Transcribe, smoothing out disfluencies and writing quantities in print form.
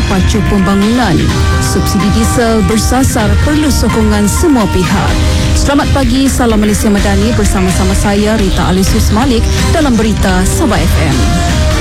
pacu pembangunan. Subsidi diesel bersasar perlu sokongan semua pihak. Selamat pagi, Salam Malaysia Madani bersama-sama saya Rita Alisius Malik dalam berita Sabah FM.